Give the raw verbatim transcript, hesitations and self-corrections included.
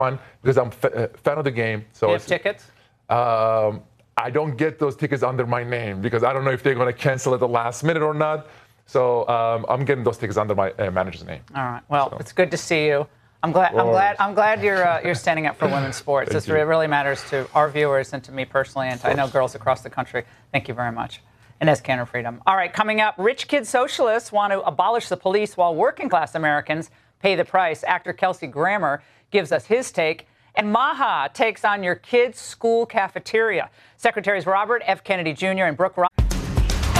fun because I'm a fan of the game. So you have tickets? Um, I don't get those tickets under my name because I don't know if they're going to cancel at the last minute or not. So um, I'm getting those tickets under my uh, manager's name. All right. Well, so. It's good to see you. I'm glad. I'm glad. I'm glad you're uh, you're standing up for women's sports. This re- really matters to our viewers and to me personally, and to, I know girls across the country. Thank you very much. Inez Cantor Freedom. All right. Coming up, rich kid socialists want to abolish the police while working class Americans pay the price. Actor Kelsey Grammer gives us his take. And Maha takes on your kids' school cafeteria. Secretaries Robert F. Kennedy Junior and Brooke Roberts.